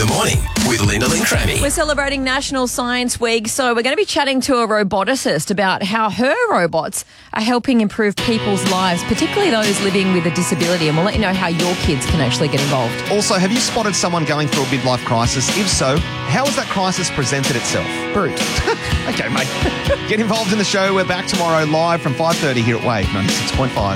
morning with Linda Lynn Crammy. We're celebrating National Science Week, so we're going to be chatting to a roboticist about how her robots are helping improve people's lives, particularly those living with a disability, and we'll let you know how your kids can actually get involved. Also, have you spotted someone going through a midlife crisis? If so, how has that crisis presented itself? Brute. Okay, mate. Get involved in the show. We're back tomorrow live from 5:30 here at Wave 96.5.